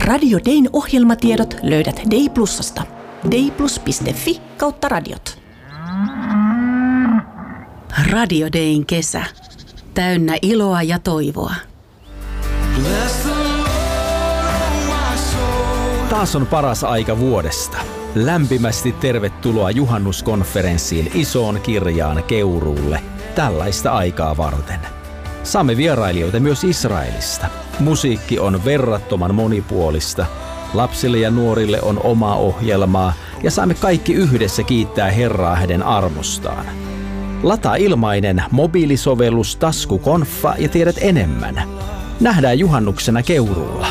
Radio Dayn ohjelmatiedot löydät Day Plusasta. dayplus.fi/radiot. Radio Dayn kesä. Täynnä iloa ja toivoa. Taas on paras aika vuodesta. Lämpimästi tervetuloa juhannuskonferenssiin Isoon Kirjaan Keuruulle tällaista aikaa varten. Saamme vierailijoita myös Israelista. Musiikki on verrattoman monipuolista. Lapsille ja nuorille on omaa ohjelmaa ja saamme kaikki yhdessä kiittää Herraa hänen armostaan. Lataa ilmainen mobiilisovellus Taskukonfa ja tiedät enemmän. Nähdään juhannuksena Keuruulla.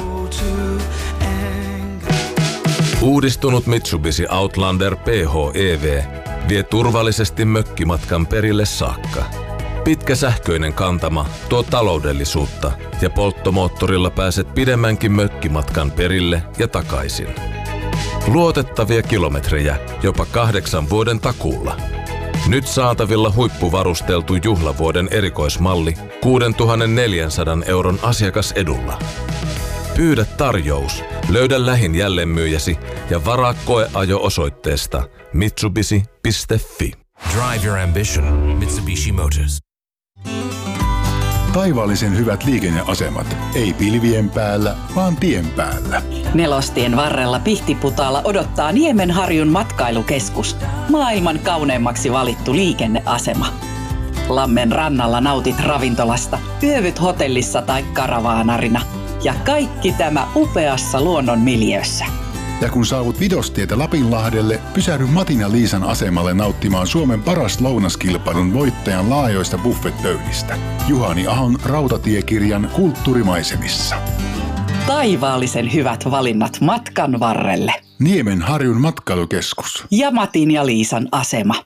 Uudistunut Mitsubishi Outlander PHEV vie turvallisesti mökkimatkan perille saakka. Pitkä sähköinen kantama tuo taloudellisuutta ja polttomoottorilla pääset pidemmänkin mökkimatkan perille ja takaisin. Luotettavia kilometrejä jopa 8 vuoden takuulla. Nyt saatavilla huippuvarusteltu juhlavuoden erikoismalli 6,400 € asiakasedulla. Pyydä tarjous, löydä lähin jälleenmyyjäsi ja varaa koeajo osoitteesta mitsubishi.fi. Drive your ambition. Mitsubishi Motors. Taivaallisen hyvät liikenneasemat. Ei pilvien päällä, vaan tien päällä. Nelostien varrella Pihtiputaalla odottaa Niemenharjun matkailukeskus. Maailman kauneimmaksi valittu liikenneasema. Lammen rannalla nautit ravintolasta, yövyt hotellissa tai karavaanarina. Ja kaikki tämä upeassa luonnon miljöössä. Ja kun saavut Vidostietä Lapinlahdelle, pysähdy Matin ja Liisan asemalle nauttimaan Suomen paras lounaskilpailun voittajan laajoista buffetpöydistä. Juhani Ahon rautatiekirjan kulttuurimaisemissa. Taivaallisen hyvät valinnat matkan varrelle. Niemenharjun matkailukeskus. Ja Matin ja Liisan asema.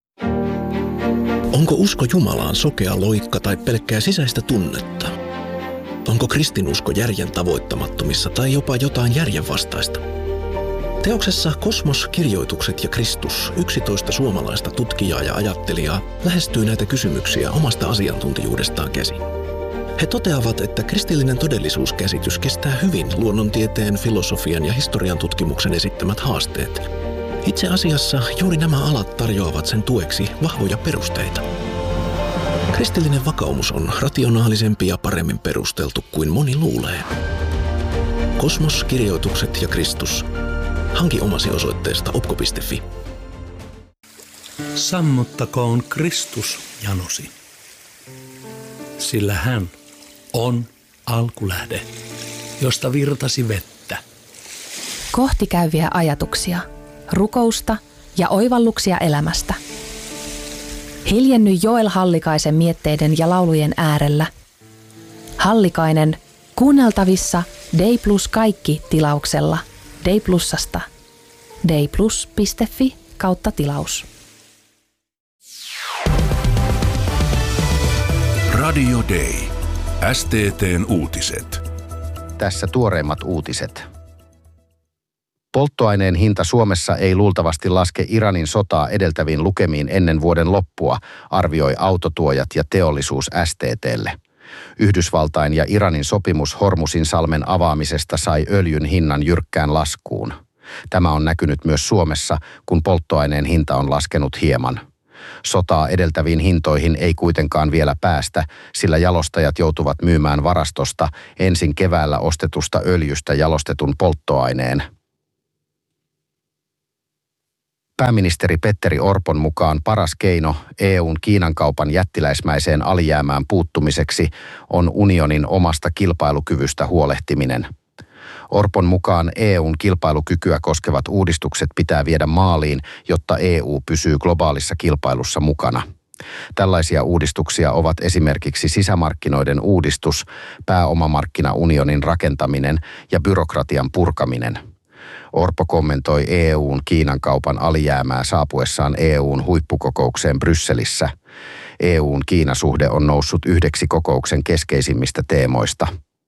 Onko usko Jumalaan sokea loikka tai pelkkää sisäistä tunnetta? Onko kristinusko järjen tavoittamattomissa tai jopa jotain järjenvastaista? Teoksessa Kosmos, kirjoitukset ja Kristus 11 suomalaista tutkijaa ja ajattelijaa lähestyy näitä kysymyksiä omasta asiantuntijuudestaan käsin. He toteavat, että kristillinen todellisuuskäsitys kestää hyvin luonnontieteen, filosofian ja historian tutkimuksen esittämät haasteet. Itse asiassa juuri nämä alat tarjoavat sen tueksi vahvoja perusteita. Kristillinen vakaumus on rationaalisempi ja paremmin perusteltu kuin moni luulee. Kosmos, kirjoitukset ja Kristus. Hanki omasi osoitteesta opko.fi. Sammuttakoon Kristus janosi, sillä hän on alkulähde, josta virtasi vettä. Kohti käyviä ajatuksia, rukousta ja oivalluksia elämästä. Hiljenny Joel Hallikaisen mietteiden ja laulujen äärellä. Hallikainen kuunneltavissa Day Plus kaikki -tilauksella Day Plusasta. dayplus.fi/tilaus. Radio Day. STT:n uutiset. Tässä tuoreimmat uutiset. Polttoaineen hinta Suomessa ei luultavasti laske Iranin sotaa edeltäviin lukemiin ennen vuoden loppua, arvioi autotuojat ja teollisuus STT:lle. Yhdysvaltain ja Iranin sopimus Hormuzinsalmen avaamisesta sai öljyn hinnan jyrkkään laskuun. Tämä on näkynyt myös Suomessa, kun polttoaineen hinta on laskenut hieman. Sotaa edeltäviin hintoihin ei kuitenkaan vielä päästä, sillä jalostajat joutuvat myymään varastosta ensin keväällä ostetusta öljystä jalostetun polttoaineen. Pääministeri Petteri Orpon mukaan paras keino EUn Kiinan kaupan jättiläismäiseen alijäämään puuttumiseksi on unionin omasta kilpailukyvystä huolehtiminen. Orpon mukaan EUn kilpailukykyä koskevat uudistukset pitää viedä maaliin, jotta EU pysyy globaalissa kilpailussa mukana. Tällaisia uudistuksia ovat esimerkiksi sisämarkkinoiden uudistus, pääomamarkkinaunionin rakentaminen ja byrokratian purkaminen. Orpo kommentoi EUn Kiinan kaupan alijäämää saapuessaan EUn huippukokoukseen Brysselissä. EUn Kiina-suhde on noussut yhdeksi kokouksen keskeisimmistä teemoista.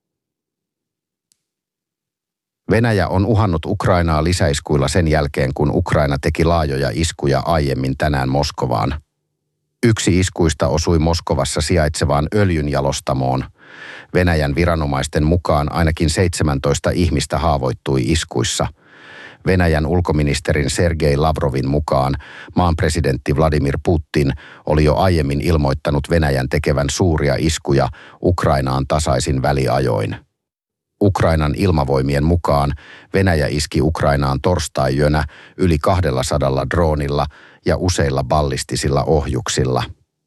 Venäjä on uhannut Ukrainaa lisäiskuilla sen jälkeen, kun Ukraina teki laajoja iskuja aiemmin tänään Moskovaan. Yksi iskuista osui Moskovassa sijaitsevaan öljynjalostamoon. Venäjän viranomaisten mukaan ainakin 17 ihmistä haavoittui iskuissa. Venäjän ulkoministerin Sergei Lavrovin mukaan maan presidentti Vladimir Putin oli jo aiemmin ilmoittanut Venäjän tekevän suuria iskuja Ukrainaan tasaisin väliajoin. Ukrainan ilmavoimien mukaan Venäjä iski Ukrainaan torstai-yönä yli 200 droonilla ja useilla ballistisilla ohjuksilla.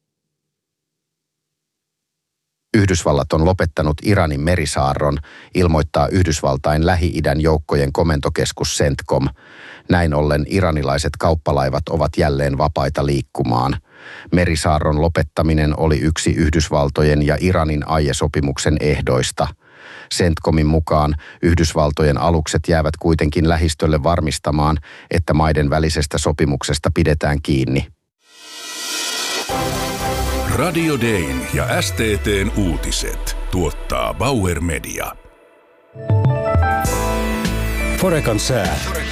Yhdysvallat on lopettanut Iranin merisaarron, ilmoittaa Yhdysvaltain Lähi-idän joukkojen komentokeskus CENTCOM. Näin ollen iranilaiset kauppalaivat ovat jälleen vapaita liikkumaan. Merisaarron lopettaminen oli yksi Yhdysvaltojen ja Iranin aiesopimuksen ehdoista. CENTCOMin mukaan Yhdysvaltojen alukset jäävät kuitenkin lähistölle varmistamaan, että maiden välisestä sopimuksesta pidetään kiinni. Radio Dayn ja STT:n uutiset tuottaa Bauer Media. Forecan sää.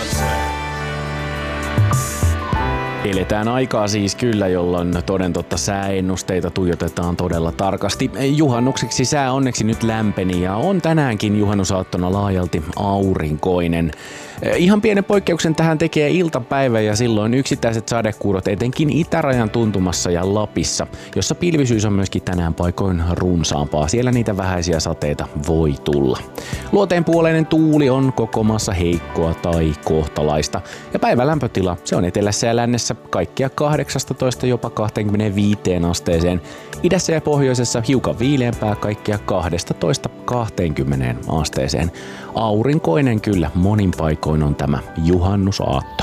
Eletään aikaa siis kyllä, jolloin toden totta sääennusteita tuijotetaan todella tarkasti. Juhannukseksi sää onneksi nyt lämpeni ja on tänäänkin juhannusaattona laajalti aurinkoinen. Ihan pienen poikkeuksen tähän tekee iltapäivä ja silloin yksittäiset sadekuurot etenkin itärajan tuntumassa ja Lapissa, jossa pilvisyys on myöskin tänään paikoin runsaampaa. Siellä niitä vähäisiä sateita voi tulla. Luoteenpuoleinen tuuli on koko maassa heikkoa tai kohtalaista ja päivän lämpötila se on etelässä ja lännessä kaikkia 18 jopa 25 asteeseen. Idässä ja pohjoisessa hiukan viileämpää kaikkia 12-20 asteeseen. Aurinkoinen kyllä monin paikoin on tämä juhannusaatto.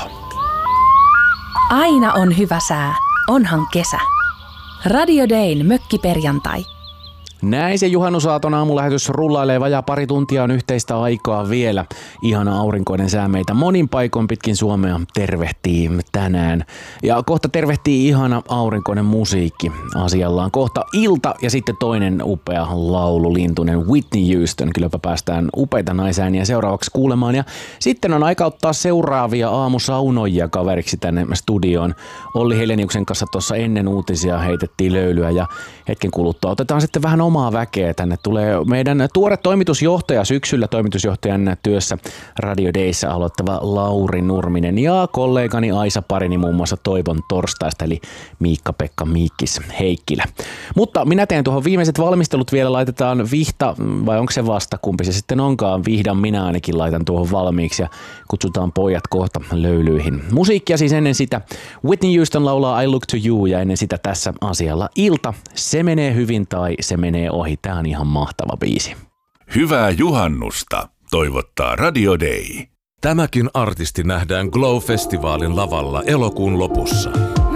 Aina on hyvä sää, onhan kesä. Radio Dayn mökkiperjantai. Näin se juhannusaaton aamulähetys rullailee, vajaa pari tuntia on yhteistä aikaa vielä. Ihana aurinkoinen sää meitä monin paikoin pitkin Suomea tervehtii tänään. Ja kohta tervehtii ihana aurinkoinen musiikki asiallaan. Kohta ilta ja sitten toinen upea laululintuinen Whitney Houston. Kylläpä päästään upeita naisääniä seuraavaksi kuulemaan. Ja sitten on aika ottaa seuraavia aamusaunoijia kaveriksi tänne studioon. Olli Heleniuksen kanssa tuossa ennen uutisia heitettiin löylyä ja hetken kuluttua otetaan sitten vähän omaa väkeä. Tänne tulee meidän tuore toimitusjohtaja syksyllä toimitusjohtajan työssä Radio Dayssä aloittava Lauri Nurminen ja kollegani Aisa Parini muun muassa Toivon torstaista eli Miikka-Pekka Miikkis Heikkilä. Mutta minä teen tuohon viimeiset valmistelut vielä, laitetaan vihta, vai onko se vasta kumpi se sitten onkaan, vihdan minä ainakin laitan tuohon valmiiksi ja kutsutaan pojat kohta löylyihin. Musiikkia siis ennen sitä. Whitney Houston laulaa I Look to You ja ennen sitä tässä asialla ilta. Se menee hyvin tai se menee ohi. Tää on ihan mahtava biisi. Hyvää juhannusta toivottaa Radio Day. Tämäkin artisti nähdään Glow-festivaalin lavalla elokuun lopussa.